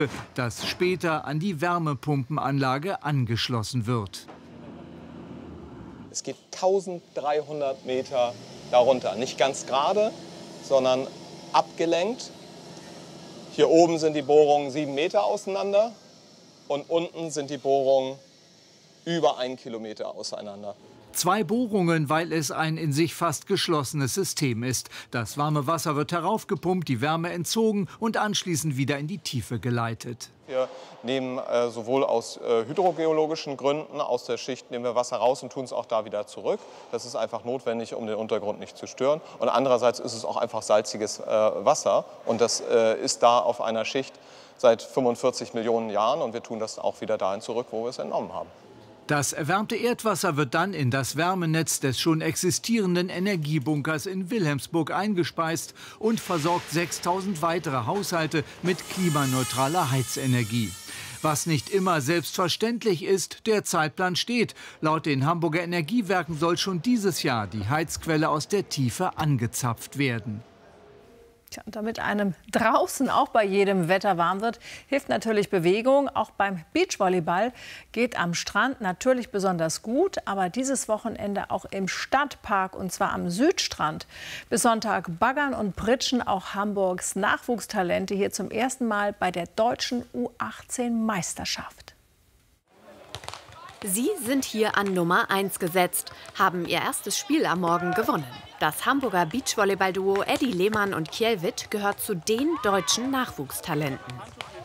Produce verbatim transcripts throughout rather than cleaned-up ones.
das später an die Wärmepumpenanlage angeschlossen wird. Es geht tausenddreihundert Meter darunter. Nicht ganz gerade, sondern abgelenkt. Hier oben sind die Bohrungen sieben Meter auseinander und unten sind die Bohrungen über einen Kilometer auseinander. Zwei Bohrungen, weil es ein in sich fast geschlossenes System ist. Das warme Wasser wird heraufgepumpt, die Wärme entzogen und anschließend wieder in die Tiefe geleitet. Wir nehmen äh, sowohl aus äh, hydrogeologischen Gründen, aus der Schicht nehmen wir Wasser raus und tun es auch da wieder zurück. Das ist einfach notwendig, um den Untergrund nicht zu stören. Und andererseits ist es auch einfach salziges äh, Wasser. Und das äh, ist da auf einer Schicht seit fünfundvierzig Millionen Jahren. Und wir tun das auch wieder dahin zurück, wo wir es entnommen haben. Das erwärmte Erdwasser wird dann in das Wärmenetz des schon existierenden Energiebunkers in Wilhelmsburg eingespeist und versorgt sechstausend weitere Haushalte mit klimaneutraler Heizenergie. Was nicht immer selbstverständlich ist, der Zeitplan steht. Laut den Hamburger Energiewerken soll schon dieses Jahr die Heizquelle aus der Tiefe angezapft werden. Tja, und damit einem draußen auch bei jedem Wetter warm wird, hilft natürlich Bewegung. Auch beim Beachvolleyball geht am Strand natürlich besonders gut, aber dieses Wochenende auch im Stadtpark, und zwar am Südstrand. Bis Sonntag baggern und pritschen auch Hamburgs Nachwuchstalente hier zum ersten Mal bei der deutschen U achtzehn Meisterschaft. Sie sind hier an Nummer eins gesetzt, haben ihr erstes Spiel am Morgen gewonnen. Das Hamburger Beachvolleyball-Duo Eddie Lehmann und Kjell Witt gehört zu den deutschen Nachwuchstalenten.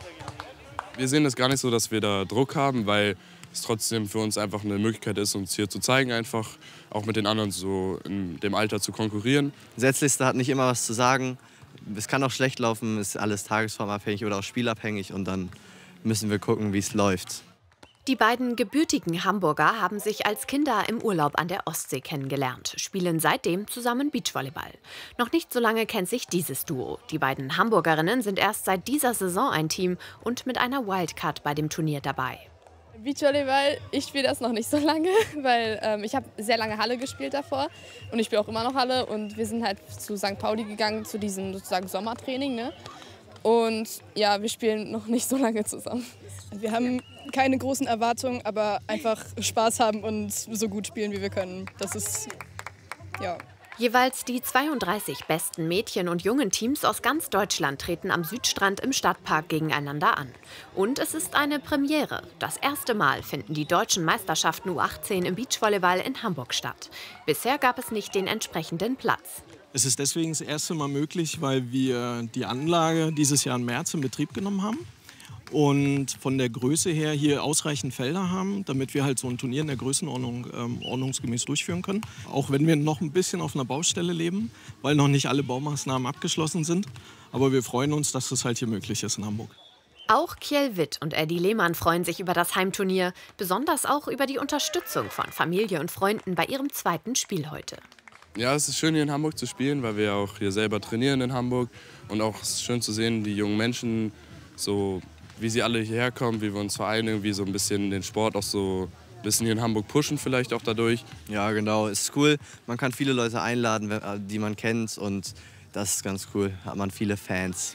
Wir sehen es gar nicht so, dass wir da Druck haben, weil es trotzdem für uns einfach eine Möglichkeit ist, uns hier zu zeigen, einfach auch mit den anderen so in dem Alter zu konkurrieren. Die Setzliste hat nicht immer was zu sagen. Es kann auch schlecht laufen, ist alles tagesformabhängig oder auch spielabhängig und dann müssen wir gucken, wie es läuft. Die beiden gebürtigen Hamburger haben sich als Kinder im Urlaub an der Ostsee kennengelernt, spielen seitdem zusammen Beachvolleyball. Noch nicht so lange kennt sich dieses Duo. Die beiden Hamburgerinnen sind erst seit dieser Saison ein Team und mit einer Wildcard bei dem Turnier dabei. Beachvolleyball, ich spiele das noch nicht so lange, weil ähm, ich habe sehr lange Halle gespielt davor und ich spiele auch immer noch Halle und wir sind halt zu Sankt Pauli gegangen, zu diesem sozusagen Sommertraining, ne? Und ja, wir spielen noch nicht so lange zusammen. Wir haben keine großen Erwartungen, aber einfach Spaß haben und so gut spielen, wie wir können. Das ist, ja. Jeweils die zweiunddreißig besten Mädchen- und Jungen-Teams aus ganz Deutschland treten am Südstrand im Stadtpark gegeneinander an. Und es ist eine Premiere. Das erste Mal finden die deutschen Meisterschaften U achtzehn im Beachvolleyball in Hamburg statt. Bisher gab es nicht den entsprechenden Platz. Es ist deswegen das erste Mal möglich, weil wir die Anlage dieses Jahr im März in Betrieb genommen haben und von der Größe her hier ausreichend Felder haben, damit wir halt so ein Turnier in der Größenordnung ähm, ordnungsgemäß durchführen können. Auch wenn wir noch ein bisschen auf einer Baustelle leben, weil noch nicht alle Baumaßnahmen abgeschlossen sind. Aber wir freuen uns, dass das halt hier möglich ist in Hamburg. Auch Kjell Witt und Eddie Lehmann freuen sich über das Heimturnier, besonders auch über die Unterstützung von Familie und Freunden bei ihrem zweiten Spiel heute. Ja, es ist schön, hier in Hamburg zu spielen, weil wir auch hier selber trainieren in Hamburg. Und auch es ist schön zu sehen, die jungen Menschen, so wie sie alle hierher kommen, wie wir uns vereinen, irgendwie so ein bisschen den Sport auch so ein bisschen hier in Hamburg pushen vielleicht auch dadurch. Ja, genau, es ist cool. Man kann viele Leute einladen, die man kennt und das ist ganz cool, hat man viele Fans.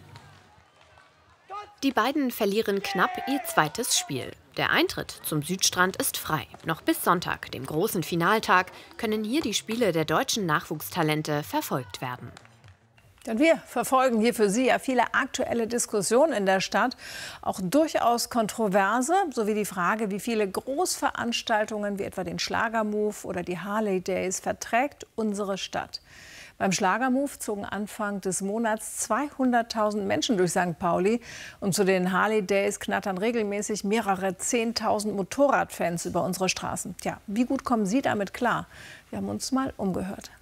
Die beiden verlieren knapp ihr zweites Spiel. Der Eintritt zum Südstrand ist frei. Noch bis Sonntag, dem großen Finaltag, können hier die Spiele der deutschen Nachwuchstalente verfolgt werden. Und wir verfolgen hier für Sie ja viele aktuelle Diskussionen in der Stadt, auch durchaus kontroverse, sowie die Frage, wie viele Großveranstaltungen wie etwa den Schlagermove oder die Harley Days verträgt unsere Stadt. Beim Schlagermove zogen Anfang des Monats zweihunderttausend Menschen durch Sankt Pauli. Und zu den Harley Days knattern regelmäßig mehrere zehntausend Motorradfans über unsere Straßen. Tja, wie gut kommen Sie damit klar? Wir haben uns mal umgehört.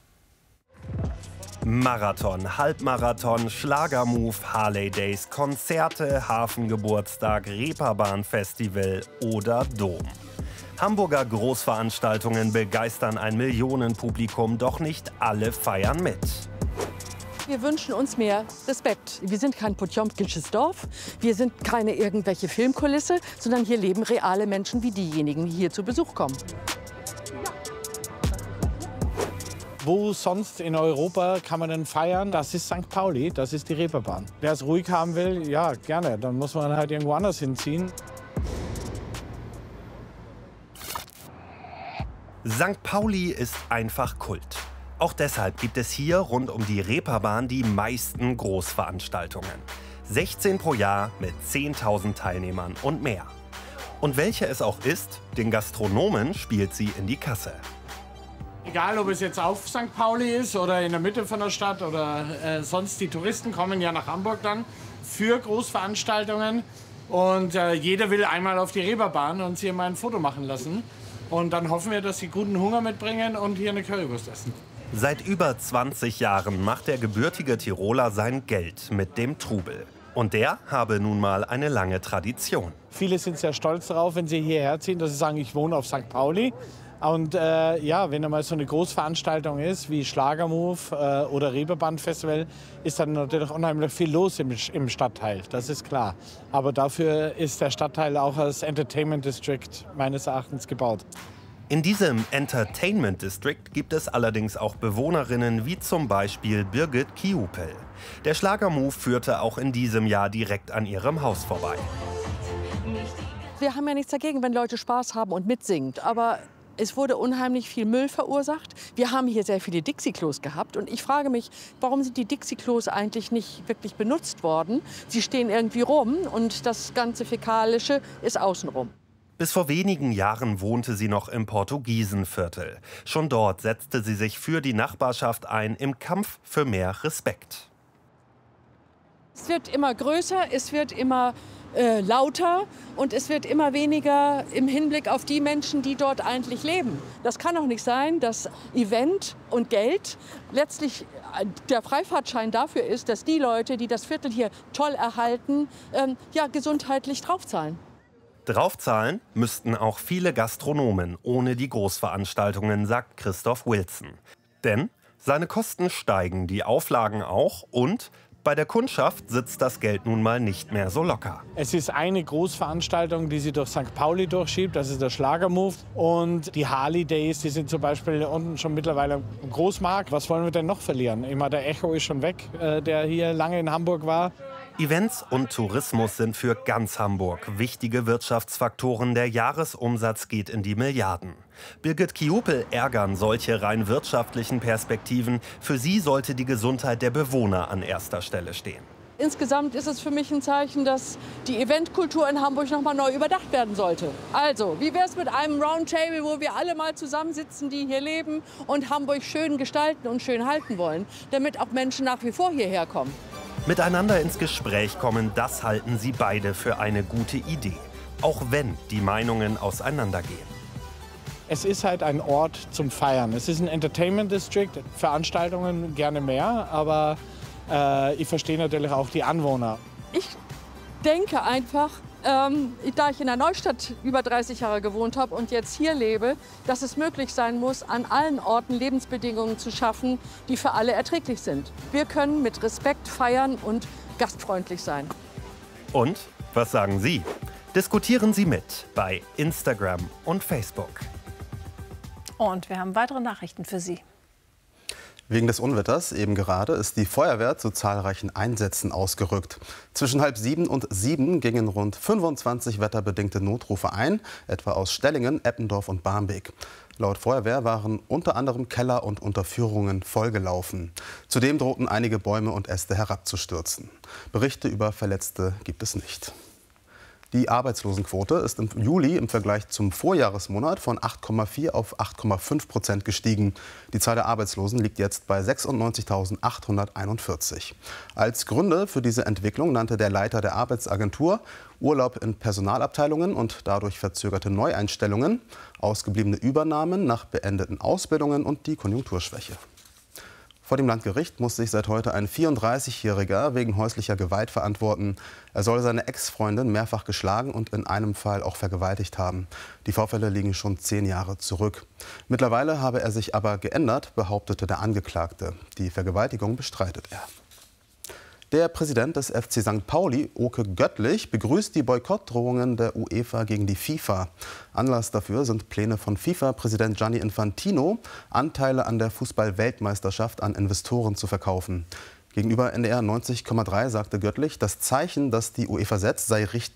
Marathon, Halbmarathon, Schlagermove, Harley Days, Konzerte, Hafengeburtstag, Reeperbahn-Festival oder Dom. Hamburger Großveranstaltungen begeistern ein Millionenpublikum, doch nicht alle feiern mit. Wir wünschen uns mehr Respekt. Wir sind kein potjomkinsches Dorf, wir sind keine irgendwelche Filmkulisse, sondern hier leben reale Menschen wie diejenigen, die hier zu Besuch kommen. Wo sonst in Europa kann man denn feiern? Das ist Sankt Pauli, das ist die Reeperbahn. Wer es ruhig haben will, ja, gerne. Dann muss man halt irgendwo anders hinziehen. Sankt Pauli ist einfach Kult. Auch deshalb gibt es hier rund um die Reeperbahn die meisten Großveranstaltungen. sechzehn pro Jahr mit zehntausend Teilnehmern und mehr. Und welche es auch ist, den Gastronomen spielt sie in die Kasse. Egal, ob es jetzt auf Sankt Pauli ist oder in der Mitte von der Stadt oder äh, sonst, die Touristen kommen ja nach Hamburg dann für Großveranstaltungen. Und äh, jeder will einmal auf die Reeperbahn und sich mal ein Foto machen lassen. Und dann hoffen wir, dass sie guten Hunger mitbringen und hier eine Currywurst essen. Seit über zwanzig Jahren macht der gebürtige Tiroler sein Geld mit dem Trubel. Und der habe nun mal eine lange Tradition. Viele sind sehr stolz darauf, wenn sie hierher ziehen, dass sie sagen, ich wohne auf Sankt Pauli. Und äh, ja, wenn einmal so eine Großveranstaltung ist wie Schlagermove äh, oder Reeperbahn-Festival, ist dann natürlich unheimlich viel los im, im Stadtteil, das ist klar. Aber dafür ist der Stadtteil auch als Entertainment District meines Erachtens gebaut. In diesem Entertainment District gibt es allerdings auch Bewohnerinnen wie zum Beispiel Birgit Kiupel. Der Schlagermove führte auch in diesem Jahr direkt an ihrem Haus vorbei. Wir haben ja nichts dagegen, wenn Leute Spaß haben und mitsingen. Aber es wurde unheimlich viel Müll verursacht. Wir haben hier sehr viele Dixie-Klos gehabt. Und ich frage mich, warum sind die Dixie-Klos eigentlich nicht wirklich benutzt worden? Sie stehen irgendwie rum und das ganze Fäkalische ist außenrum. Bis vor wenigen Jahren wohnte sie noch im Portugiesenviertel. Schon dort setzte sie sich für die Nachbarschaft ein im Kampf für mehr Respekt. Es wird immer größer, es wird immer äh, lauter und es wird immer weniger im Hinblick auf die Menschen, die dort eigentlich leben. Das kann doch nicht sein, dass Event und Geld letztlich der Freifahrtschein dafür ist, dass die Leute, die das Viertel hier toll erhalten, ähm, ja, gesundheitlich draufzahlen. Draufzahlen müssten auch viele Gastronomen ohne die Großveranstaltungen, sagt Christoph Wilson. Denn seine Kosten steigen, die Auflagen auch und bei der Kundschaft sitzt das Geld nun mal nicht mehr so locker. Es ist eine Großveranstaltung, die sie durch Sankt Pauli durchschiebt, das ist der Schlagermove. Und die Harley Days, die sind zum Beispiel unten schon mittlerweile im Großmarkt. Was wollen wir denn noch verlieren? Immer der Echo ist schon weg, der hier lange in Hamburg war. Events und Tourismus sind für ganz Hamburg wichtige Wirtschaftsfaktoren. Der Jahresumsatz geht in die Milliarden. Birgit Kiupel ärgern solche rein wirtschaftlichen Perspektiven. Für sie sollte die Gesundheit der Bewohner an erster Stelle stehen. Insgesamt ist es für mich ein Zeichen, dass die Eventkultur in Hamburg noch mal neu überdacht werden sollte. Also, wie wäre es mit einem Roundtable, wo wir alle mal zusammensitzen, die hier leben und Hamburg schön gestalten und schön halten wollen, damit auch Menschen nach wie vor hierher kommen? Miteinander ins Gespräch kommen, das halten sie beide für eine gute Idee. Auch wenn die Meinungen auseinandergehen. Es ist halt ein Ort zum Feiern. Es ist ein Entertainment District, Veranstaltungen gerne mehr, aber äh, ich verstehe natürlich auch die Anwohner. Ich denke einfach, ähm, da ich in der Neustadt über dreißig Jahre gewohnt habe und jetzt hier lebe, dass es möglich sein muss, an allen Orten Lebensbedingungen zu schaffen, die für alle erträglich sind. Wir können mit Respekt feiern und gastfreundlich sein. Und was sagen Sie? Diskutieren Sie mit bei Instagram und Facebook. Und wir haben weitere Nachrichten für Sie. Wegen des Unwetters eben gerade ist die Feuerwehr zu zahlreichen Einsätzen ausgerückt. Zwischen halb sieben und sieben gingen rund fünfundzwanzig wetterbedingte Notrufe ein, etwa aus Stellingen, Eppendorf und Barmbek. Laut Feuerwehr waren unter anderem Keller und Unterführungen vollgelaufen. Zudem drohten einige Bäume und Äste herabzustürzen. Berichte über Verletzte gibt es nicht. Die Arbeitslosenquote ist im Juli im Vergleich zum Vorjahresmonat von acht Komma vier auf acht Komma fünf Prozent gestiegen. Die Zahl der Arbeitslosen liegt jetzt bei sechsundneunzigtausendachthunderteinundvierzig. Als Gründe für diese Entwicklung nannte der Leiter der Arbeitsagentur Urlaub in Personalabteilungen und dadurch verzögerte Neueinstellungen, ausgebliebene Übernahmen nach beendeten Ausbildungen und die Konjunkturschwäche. Vor dem Landgericht muss sich seit heute ein vierunddreißigjähriger wegen häuslicher Gewalt verantworten. Er soll seine Ex-Freundin mehrfach geschlagen und in einem Fall auch vergewaltigt haben. Die Vorfälle liegen schon zehn Jahre zurück. Mittlerweile habe er sich aber geändert, behauptete der Angeklagte. Die Vergewaltigung bestreitet er. Der Präsident des F C Sankt Pauli, Oke Göttlich, begrüßt die Boykottdrohungen der UEFA gegen die FIFA. Anlass dafür sind Pläne von FIFA-Präsident Gianni Infantino, Anteile an der Fußball-Weltmeisterschaft an Investoren zu verkaufen. Gegenüber N D R neunzig Komma drei sagte Göttlich, das Zeichen, das die UEFA setzt, sei richtig.